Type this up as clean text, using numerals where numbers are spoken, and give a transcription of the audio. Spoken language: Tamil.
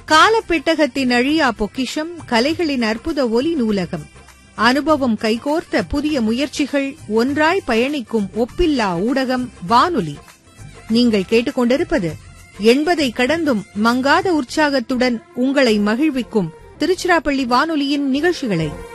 காலப்பெட்டகத்தின் அழியா பொக்கிஷம், கலைகளின் அற்புத ஒலி நூலகம், அனுபவம் கைகோர்த்த புதிய முயற்சிகள், ஒன்றாய் பயணிக்கும் ஒப்பில்லா ஊடகம் வானொலி. நீங்கள் கேட்டுக்கொண்டிருப்பது 80 கடந்தும் மங்காத உற்சாகத்துடன் உங்களை மகிழ்விக்கும் திருச்சிராப்பள்ளி வானொலியின் நிகழ்ச்சிகளை.